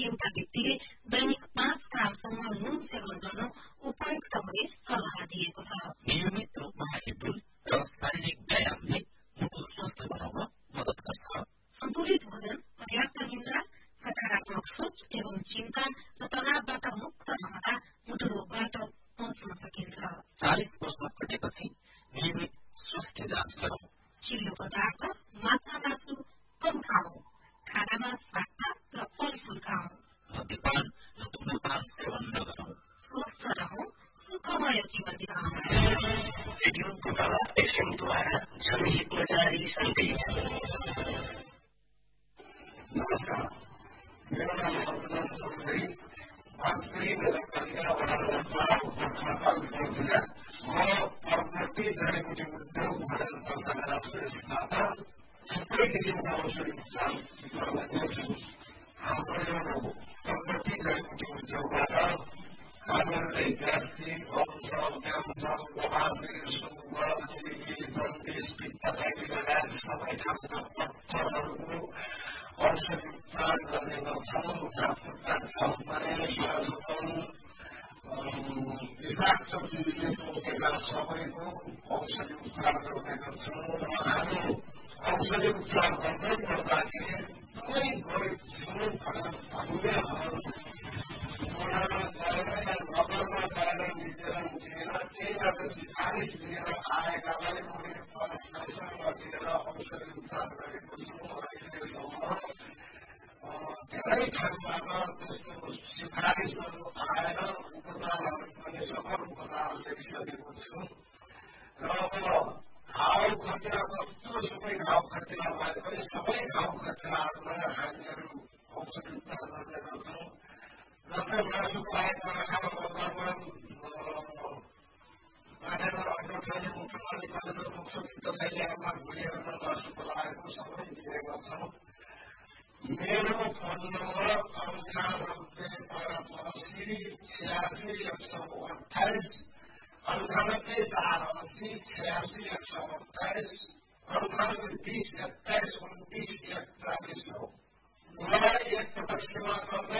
एउटा व्यक्तिले दैनिक 5 ग्रामसम्म नुन सेवन गर्नु उपयुक्त हुने सल्लाह दिएको छ। नियमित रूपमा हिँडडुल र शारीरिक व्यायामले मुटु स्वस्थ बनाउन मद्दत गर्छ। सन्तुलित भोजन, पर्याप्त निद्रा, सकारात्मक सोच एवं चिन्ता र तनावबाट मुक्त रहँदा मुटु रोगबाट बच्न सकिन्छ। 40 वर्ष कटेपछि नियमित स्वास्थ्य जाँच गरौं। चिल्लो पदार्थ, माछा मासु कम खाऊ। खानामा सागपात र फलफूल खाऊ। मद्यपान र धूम्रपान सेवन नगरौं। स्वस्थ रहौं, सुखमय जीवन बिताउँ। रेडियो कोटाला एफएमद्वारा जनहितमा जारी सन्देश। नमस्कार, मेरो नाम रतन चौधरी, वास्त्री नगरपालिका वडा नम्बर 4 गोर्खापाल। म प्रकृति जडीबुटी उद्योग महानगरपालिका छु। यसबाट थुप्रै किसिमका औषधि उपचार गर्न गर्छु। हाम्रो यो प्रकृति जडीबुटी उद्योगबाट कानूनले ग्यास्ट्रिक, अल्सर, क्यान्सर, बवासिर, सुगर, लिगी, जन्डिस, पित्तकाली लगायत सबै खालका पत्थरहरूको औषधि उपचार गर्ने गर्छौँ। डाक्टरका छलफले स्वास्थ्यपन विषाक्त चिजले टोकेका सबैको औषधि उपचार गर्ने गर्छौँ। र हामी औषधि उपचार गर्दै गर्दाखेरि कुनै गरिब छिमेक नगरमा बाहिर निस्केर त्यहीबाट सिफारिस लिएर आएकालाई कुनै पैसा दिएर औषधि उपचार गरेको छौँ। अहिलेसम्म धेरै ठाउँबाट त्यस्तो सिफारिसहरू आएर उपचारहरू पनि सफल उपचार ल्याइसकेको छु। र अब घाउ खटिरा कस्तो सुकै घाउ खटिरा भए पनि सबै घाउ खटिराहरूलाई हामीहरू औषधि उपचार गर्ने गर्छौँ। जस्तै मासु पाएको आँखामा बजारमा आँखामा अटोटोली मुटुमा निकालेर दुख्छ पित्तथैलीमा भुँडीहरूमा मासु पलाएको सबै दिने गर्छौँ। मेरो फोन नम्बर 9885866128 9848866128 9820272941 हो। मलाई एकपटक सेवा गर्ने